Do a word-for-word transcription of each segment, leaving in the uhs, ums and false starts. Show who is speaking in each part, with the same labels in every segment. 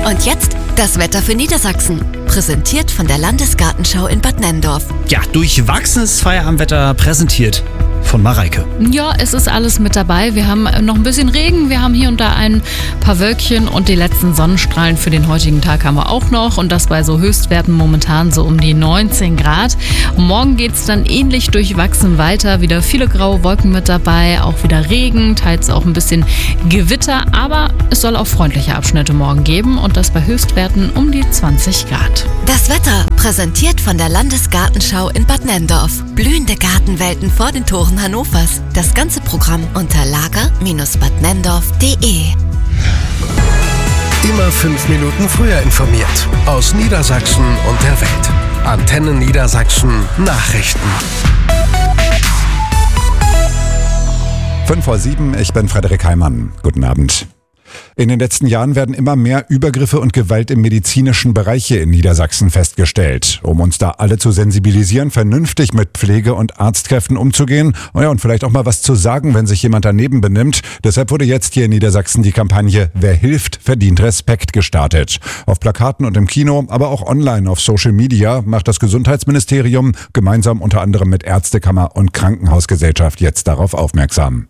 Speaker 1: Und jetzt das Wetter für Niedersachsen. Präsentiert von der Landesgartenschau in Bad Nenndorf.
Speaker 2: Ja, durchwachsenes Feierabendwetter präsentiert von Mareike.
Speaker 3: Ja, es ist alles mit dabei. Wir haben noch ein bisschen Regen, wir haben hier und da ein paar Wölkchen und die letzten Sonnenstrahlen für den heutigen Tag haben wir auch noch. Und das bei so Höchstwerten momentan so um die neunzehn Grad. Morgen geht es dann ähnlich durchwachsen weiter. Wieder viele graue Wolken mit dabei, auch wieder Regen, teils auch ein bisschen Gewitter. Aber es soll auch freundliche Abschnitte morgen geben und das bei Höchstwerten um die zwanzig Grad.
Speaker 1: Das Wetter präsentiert von der Landesgartenschau in Bad Nenndorf. Blühende Gartenwelten vor den Toren Hannovers. Das ganze Programm unter lager Bindestrich bad nenndorf punkt de.
Speaker 4: Immer fünf Minuten früher informiert. Aus Niedersachsen und der Welt. Antenne Niedersachsen Nachrichten.
Speaker 5: Fünf vor sieben, ich bin Frederik Heimann. Guten Abend. In den letzten Jahren werden immer mehr Übergriffe und Gewalt im medizinischen Bereich hier in Niedersachsen festgestellt. Um uns da alle zu sensibilisieren, vernünftig mit Pflege- und Arztkräften umzugehen, oh ja, und vielleicht auch mal was zu sagen, wenn sich jemand daneben benimmt. Deshalb wurde jetzt hier in Niedersachsen die Kampagne Wer hilft, verdient Respekt gestartet. Auf Plakaten und im Kino, aber auch online auf Social Media macht das Gesundheitsministerium gemeinsam unter anderem mit Ärztekammer und Krankenhausgesellschaft jetzt darauf aufmerksam.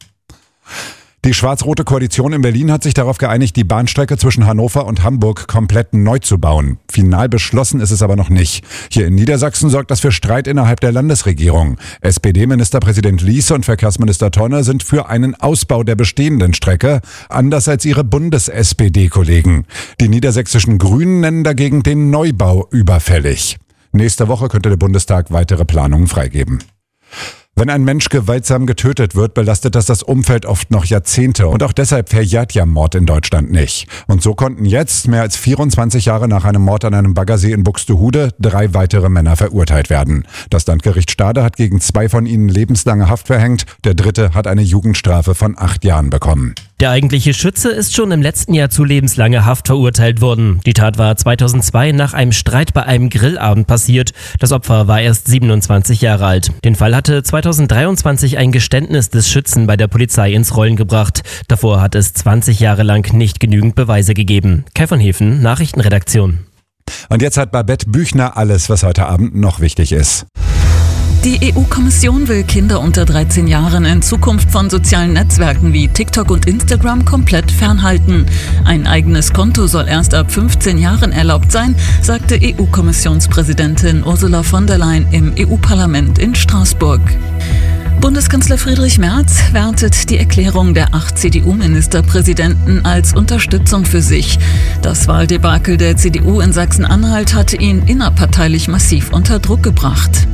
Speaker 5: Die schwarz-rote Koalition in Berlin hat sich darauf geeinigt, die Bahnstrecke zwischen Hannover und Hamburg komplett neu zu bauen. Final beschlossen ist es aber noch nicht. Hier in Niedersachsen sorgt das für Streit innerhalb der Landesregierung. S P D-Ministerpräsident Liese und Verkehrsminister Tonne sind für einen Ausbau der bestehenden Strecke, anders als ihre Bundes-S P D-Kollegen. Die niedersächsischen Grünen nennen dagegen den Neubau überfällig. Nächste Woche könnte der Bundestag weitere Planungen freigeben. Wenn ein Mensch gewaltsam getötet wird, belastet das das Umfeld oft noch Jahrzehnte. Und auch deshalb verjährt ja Mord in Deutschland nicht. Und so konnten jetzt, mehr als vierundzwanzig Jahre nach einem Mord an einem Baggersee in Buxtehude, drei weitere Männer verurteilt werden. Das Landgericht Stade hat gegen zwei von ihnen lebenslange Haft verhängt. Der dritte hat eine Jugendstrafe von acht Jahren bekommen.
Speaker 6: Der eigentliche Schütze ist schon im letzten Jahr zu lebenslanger Haft verurteilt worden. Die Tat war zweitausendzwei nach einem Streit bei einem Grillabend passiert. Das Opfer war erst siebenundzwanzig Jahre alt. Den Fall hatte zweitausenddreiundzwanzig ein Geständnis des Schützen bei der Polizei ins Rollen gebracht. Davor hat es zwanzig Jahre lang nicht genügend Beweise gegeben. Kai von Hefen, Nachrichtenredaktion.
Speaker 5: Und jetzt hat Babette Büchner alles, was heute Abend noch wichtig ist.
Speaker 7: Die E U-Kommission will Kinder unter dreizehn Jahren in Zukunft von sozialen Netzwerken wie TikTok und Instagram komplett fernhalten. Ein eigenes Konto soll erst ab fünfzehn Jahren erlaubt sein, sagte E U-Kommissionspräsidentin Ursula von der Leyen im E U-Parlament in Straßburg. Bundeskanzler Friedrich Merz wertet die Erklärung der acht C D U-Ministerpräsidenten als Unterstützung für sich. Das Wahldebakel der C D U in Sachsen-Anhalt hatte ihn innerparteilich massiv unter Druck gebracht.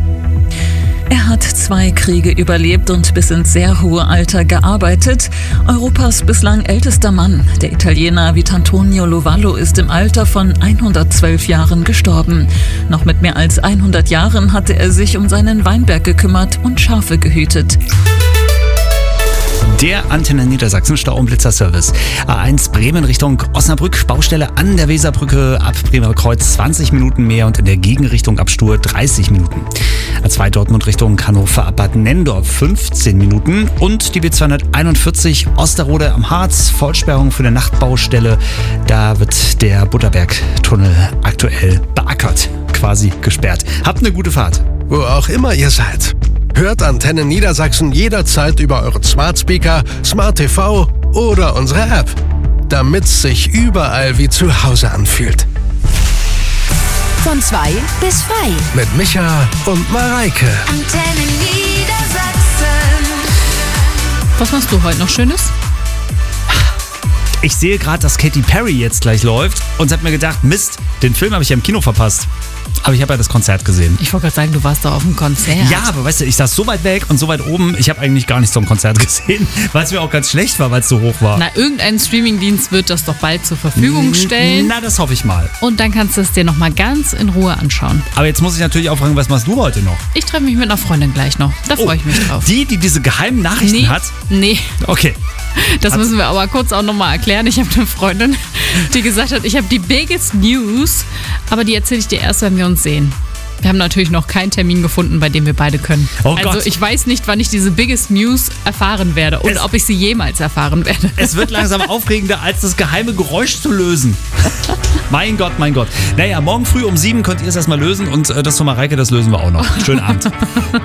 Speaker 7: Er hat zwei Kriege überlebt und bis ins sehr hohe Alter gearbeitet. Europas bislang ältester Mann, der Italiener Vitantonio Lovallo, ist im Alter von hundertzwölf Jahren gestorben. Noch mit mehr als hundert Jahren hatte er sich um seinen Weinberg gekümmert und Schafe gehütet.
Speaker 2: Der Antenne Niedersachsen Stau-und-Blitzer-Service. A eins Bremen Richtung Osnabrück, Baustelle an der Weserbrücke ab Bremer Kreuz zwanzig Minuten mehr und in der Gegenrichtung ab Stur dreißig Minuten. A zwei Dortmund Richtung Hannover ab Bad Nenndorf fünfzehn Minuten und die B zweihunderteinundvierzig Osterode am Harz, Vollsperrung für eine Nachtbaustelle. Da wird der Butterberg-Tunnel aktuell beackert, quasi gesperrt. Habt eine gute Fahrt.
Speaker 4: Wo auch immer ihr seid. Hört Antenne Niedersachsen jederzeit über euren Smart Speaker, Smart T V oder unsere App, damit's sich überall wie zu Hause anfühlt.
Speaker 1: Von zwei bis frei.
Speaker 4: Mit Micha und Mareike.
Speaker 1: Antenne Niedersachsen.
Speaker 3: Was machst du heute noch Schönes?
Speaker 2: Ich sehe gerade, dass Katy Perry jetzt gleich läuft und habe mir gedacht, Mist, den Film habe ich ja im Kino verpasst. Aber ich habe ja das Konzert gesehen.
Speaker 3: Ich wollte gerade sagen, du warst da auf dem Konzert.
Speaker 2: Ja, aber weißt du, ich saß so weit weg und so weit oben, ich habe eigentlich gar nichts zum Konzert gesehen, weil es mir auch ganz schlecht war, weil es so hoch war.
Speaker 3: Na, irgendein Streamingdienst wird das doch bald zur Verfügung stellen.
Speaker 2: Na, das hoffe ich mal.
Speaker 3: Und dann kannst du es dir nochmal ganz in Ruhe anschauen.
Speaker 2: Aber jetzt muss ich natürlich auch fragen, was machst du heute noch?
Speaker 3: Ich treffe mich mit einer Freundin gleich noch. Da freue ich mich drauf.
Speaker 2: Die, die diese geheimen Nachrichten
Speaker 3: nee,
Speaker 2: hat?
Speaker 3: Nee.
Speaker 2: Okay.
Speaker 3: Das müssen wir aber kurz auch nochmal erklären. Ich habe eine Freundin, die gesagt hat, ich habe die biggest news, aber die erzähle ich dir erst, wenn wir uns sehen. Wir haben natürlich noch keinen Termin gefunden, bei dem wir beide können.
Speaker 2: Oh
Speaker 3: also
Speaker 2: Gott.
Speaker 3: ich weiß nicht, wann ich diese Biggest News erfahren werde und
Speaker 2: Es-
Speaker 3: ob ich sie jemals erfahren werde.
Speaker 2: Es wird langsam aufregender, als das geheime Geräusch zu lösen. Mein Gott, mein Gott. Naja, morgen früh um sieben könnt ihr es erstmal lösen und äh, das von Mareike, das lösen wir auch noch. Schönen Abend.